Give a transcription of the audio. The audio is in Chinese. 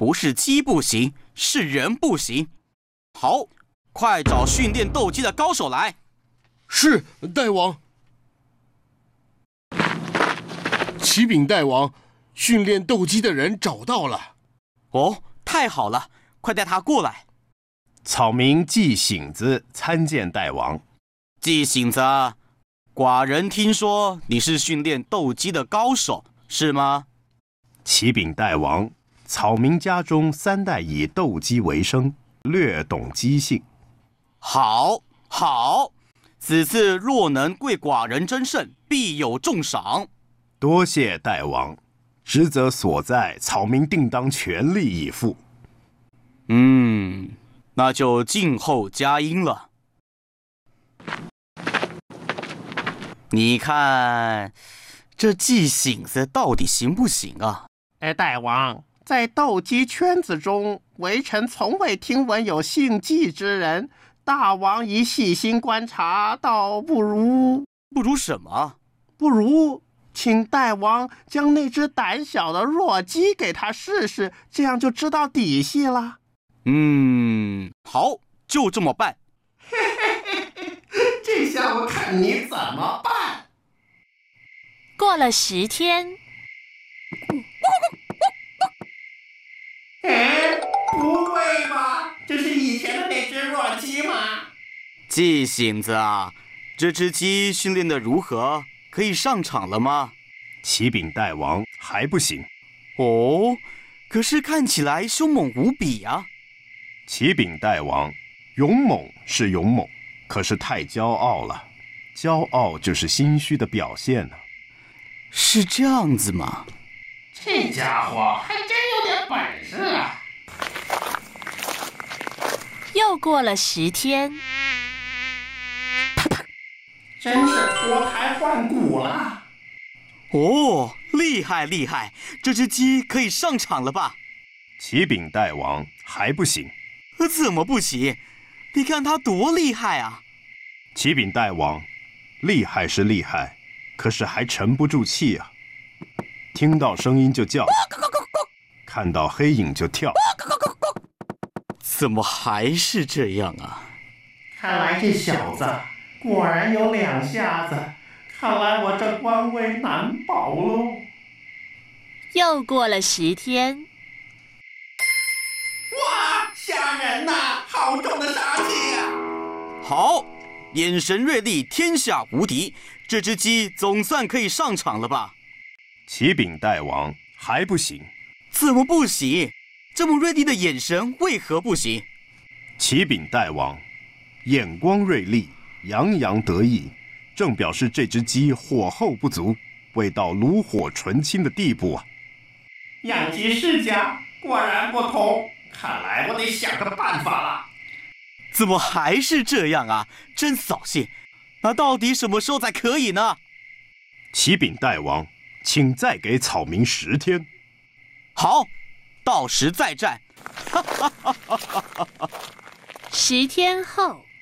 不是鸡不行，是人不行。好，快找训练斗鸡的高手来。 是，大王。启禀大王，训练斗鸡的人找到了。 哦，太好了，快带他过来。 草民季醒子参见大王。 季醒子，寡人听说你是训练斗鸡的高手，是吗？ 启禀大王，草民家中3代以斗鸡为生，略懂鸡性。 好，好，此次若能贵寡人争胜，必有重赏。 多谢大王，职责所在，草民定当全力以赴。 那就静候佳音了。你看，这季醒子到底行不行啊？ 大王，在斗鸡圈子中，微臣从未听闻有姓季之人。大王以细心观察，倒不如什么？ 不如请大王将那只胆小的弱鸡给他试试，这样就知道底细了。 好，就这么办。 这下我看你怎么办。 过了10天， 不会吧？这是以前的那只弱鸡吗？ 季醒子啊，这只鸡训练的如何？可以上场了吗？ 启禀大王，还不行。 哦，可是看起来凶猛无比啊。 启禀大王，勇猛是勇猛，可是太骄傲了。骄傲就是心虚的表现呢。 是这样子吗？ 这家伙还真有点本事啊！ 又过了10天， 真是脱胎换骨了。 哦，厉害厉害，这只鸡可以上场了吧？ 启禀大王，还不行。 怎么不行？你看它多厉害啊！ 启禀大王，厉害是厉害，可是还沉不住气啊。听到声音就叫，看到黑影就跳。 怎么还是这样啊？ 看来这小子果然有2下子，看来我这官位难保喽。 又过了10天， 哇，吓人呐！好重的杀气啊！ 好，眼神锐利，天下无敌，这只鸡总算可以上场了吧？ 启禀大王，还不行。 怎么不行？这么锐利的眼神为何不行？ 启禀大王，眼光锐利，洋洋得意，正表示这只鸡火候不足，未到炉火纯青的地步啊。 养鸡世家果然不同，看来我得想个办法了。 怎么还是这样啊？真扫兴！那到底什么时候才可以呢？ 启禀大王，请再给草民10天。 好，到时再战。 10天后。